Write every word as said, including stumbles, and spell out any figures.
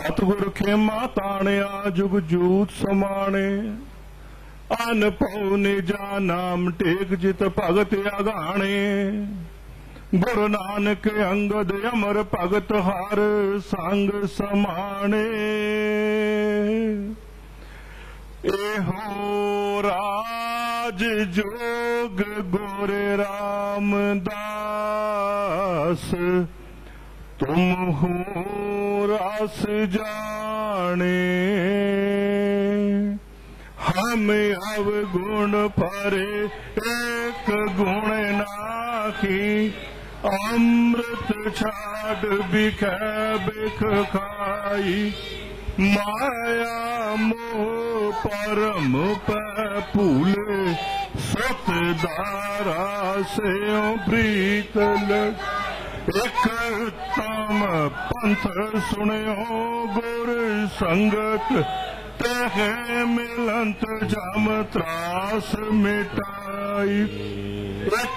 सतगुर खेमा ताणिया जुग जूत समाने अनपौ निजा नाम टेक जित भगत अगाणे गुरु नानक अंगद अमर भगत हर संग समाने एहो राज जोग गोरे रामदास तुम हो रस जाने हम अवगुण परे एक गुण नाखी अमृत छाड़ बिख बिख खाई माया मोह परम पै भूले सत दारा से प्रीत लग एक तम पंथ सुनियो गुर संगत तह मिलंत जम त्रास मिटाई।